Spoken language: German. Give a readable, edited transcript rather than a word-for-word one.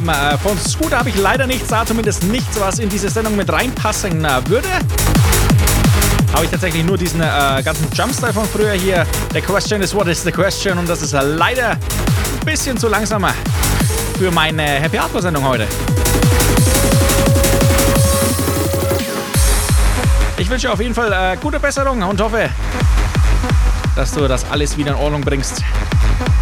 Von Scooter habe ich leider nichts, da zumindest nichts, was in diese Sendung mit reinpassen würde. Habe ich tatsächlich nur diesen ganzen Jumpstyle von früher hier. The question is what is the question? Und das ist leider ein bisschen zu langsam für meine Happy Hardcore Sendung heute. Ich wünsche auf jeden Fall gute Besserung und hoffe, dass du das alles wieder in Ordnung bringst.